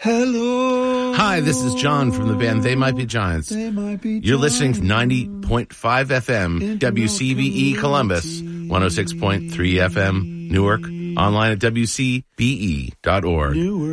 Hello. Hi, this is John from the band They Might Be Giants. They might be You're listening to giants. 90.5 FM, WCBE Columbus, 106.3 FM Newark, online at WCBE.org. Newark.